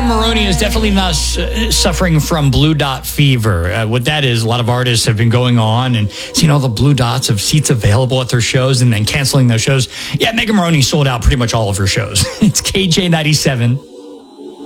Maroney is definitely not suffering from blue dot fever. What that is, a lot of artists have been going on and seeing all the blue dots of seats available at their shows and then canceling those shows. Yeah, Megan Maroney sold out pretty much all of her shows. It's KJ97.